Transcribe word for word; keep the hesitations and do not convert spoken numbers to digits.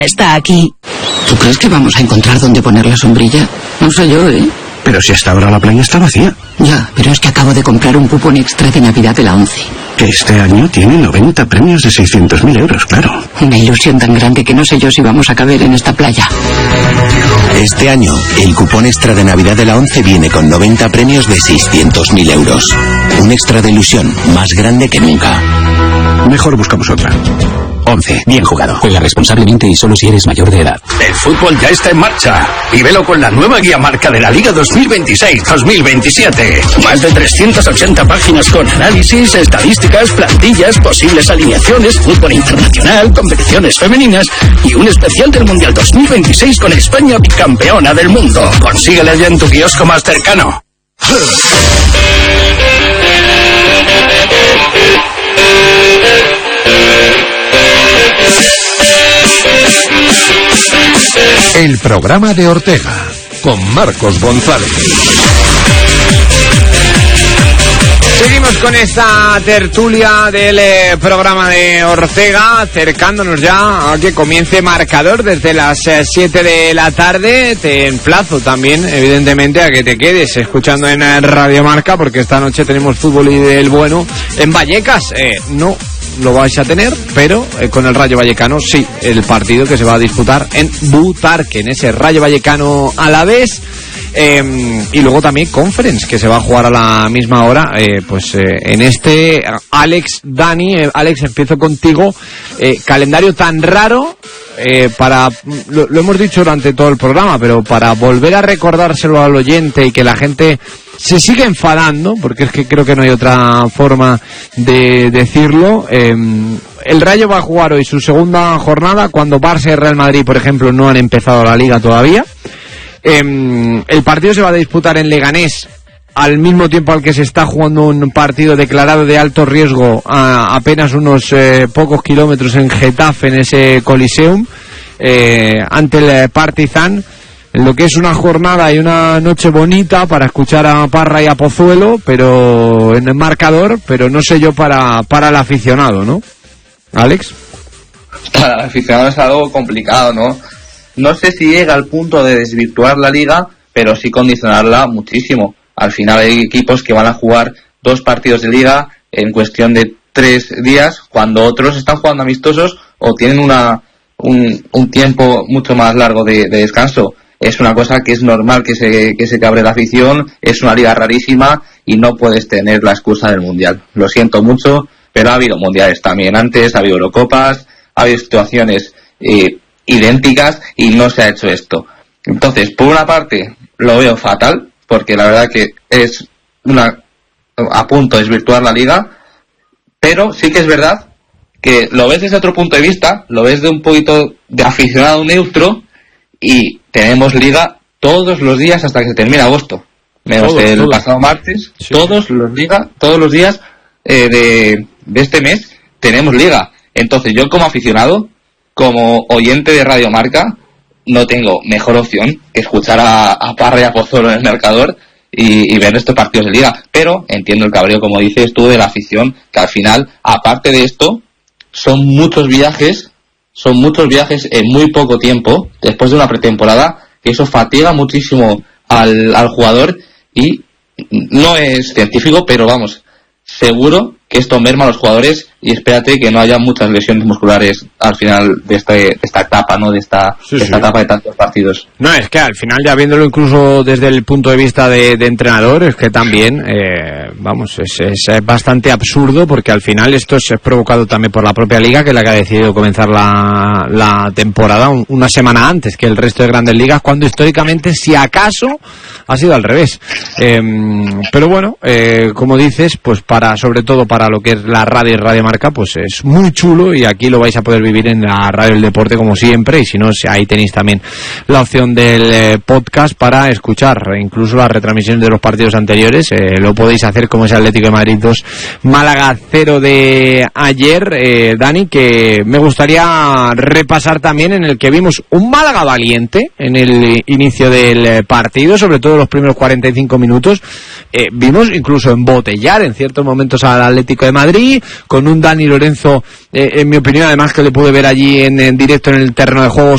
Está aquí. ¿Tú crees que vamos a encontrar dónde poner la sombrilla? No sé yo, ¿eh? Pero si hasta ahora la playa está vacía. Ya, pero es que acabo de comprar un cupón extra de Navidad de la ONCE. Que este año tiene noventa premios de seiscientos mil euros, claro. Una ilusión tan grande que no sé yo si vamos a caber en esta playa. Este año, el cupón extra de Navidad de la ONCE viene con noventa premios de seiscientos mil euros. Un extra de ilusión más grande que nunca. Mejor buscamos otra. ONCE, bien jugado. Juega responsablemente y solo si eres mayor de edad. El fútbol ya está en marcha. Vívelo con la nueva guía marca de la Liga dos mil veintiséis dos mil veintisiete. Más de trescientas ochenta páginas con análisis, estadísticas, plantillas, posibles alineaciones, fútbol internacional, competiciones femeninas y un especial del Mundial dos mil veintiséis con España bicampeona del mundo. Consíguela ya en tu kiosco más cercano. El programa de Ortega, con Marcos González. Seguimos con esta tertulia del eh, programa de Ortega, acercándonos ya a que comience marcador desde las siete eh, de la tarde. Te emplazo también, evidentemente, a que te quedes escuchando en Radio Marca, porque esta noche tenemos fútbol y del bueno en Vallecas. Eh, no lo vais a tener, pero eh, con el Rayo Vallecano sí, el partido que se va a disputar en Butarque, en ese Rayo Vallecano Alavés. Eh, y luego también Conference, que se va a jugar a la misma hora. eh, Pues eh, en este, Alex, Dani, eh, Alex, empiezo contigo. eh, Calendario tan raro, eh, para lo, lo hemos dicho durante todo el programa, pero para volver a recordárselo al oyente y que la gente se sigue enfadando, porque es que creo que no hay otra forma de decirlo. eh, El Rayo va a jugar hoy su segunda jornada, cuando Barça y Real Madrid, por ejemplo, no han empezado la Liga todavía. Eh, el partido se va a disputar en Leganés, al mismo tiempo al que se está jugando un partido declarado de alto riesgo a apenas unos eh, pocos kilómetros en Getafe, en ese Coliseum, eh, ante el Partizan. En lo que es una jornada y una noche bonita para escuchar a Parra y a Pozuelo, pero en el marcador, pero no sé yo para, para el aficionado, ¿no? ¿Alex? Para el aficionado es algo complicado, ¿no? No sé si llega al punto de desvirtuar la liga, pero sí condicionarla muchísimo. Al final hay equipos que van a jugar dos partidos de liga en cuestión de tres días, cuando otros están jugando amistosos o tienen una un, un tiempo mucho más largo de, de descanso. Es una cosa que es normal que se, que se cabre la afición, es una liga rarísima y no puedes tener la excusa del Mundial. Lo siento mucho, pero ha habido mundiales también antes, ha habido Eurocopas, ha habido situaciones eh, idénticas y no se ha hecho esto. Entonces, por una parte, lo veo fatal, porque la verdad que es una a punto de desvirtuar la liga, pero sí que es verdad que lo ves desde otro punto de vista, lo ves de un poquito de aficionado neutro, y tenemos liga todos los días hasta que se termine agosto, menos el todos. pasado martes, sí. todos los liga, todos los días eh, de, de este mes tenemos liga. Entonces yo como aficionado, como oyente de Radio Marca, no tengo mejor opción que escuchar a, a Parra y a Pozuelo en el marcador y, y ver estos partidos de liga. Pero entiendo el cabreo, como dices tú, de la afición, que al final, aparte de esto, son muchos viajes, son muchos viajes en muy poco tiempo, después de una pretemporada, que eso fatiga muchísimo al, al jugador y no es científico, pero vamos, seguro que esto merma a los jugadores y espérate que no haya muchas lesiones musculares al final de, este, de esta etapa, ¿no? De esta, sí, de esta sí. etapa de tantos partidos. No, es que al final, ya viéndolo incluso desde el punto de vista de, de entrenador, es que también, eh, vamos, es, es bastante absurdo, porque al final esto es provocado también por la propia liga, que es la que ha decidido comenzar la, la temporada un, una semana antes que el resto de grandes ligas, cuando históricamente, si acaso, ha sido al revés. Eh, pero bueno, eh, como dices, pues para, sobre todo para lo que es la radio y Radio Marca, pues es muy chulo, y aquí lo vais a poder vivir en la Radio del Deporte como siempre, y si no, ahí tenéis también la opción del eh, podcast para escuchar incluso las retransmisiones de los partidos anteriores. Eh, lo podéis hacer como ese Atlético de Madrid dos, Málaga cero de ayer, eh, Dani, que me gustaría repasar también, en el que vimos un Málaga valiente en el inicio del partido, sobre todo los primeros cuarenta y cinco minutos. Eh, vimos incluso embotellar en ciertos momentos al Atlético de Madrid, con un Dani Lorenzo, eh, en mi opinión, además, que le pude ver allí en, en directo en el terreno de juego,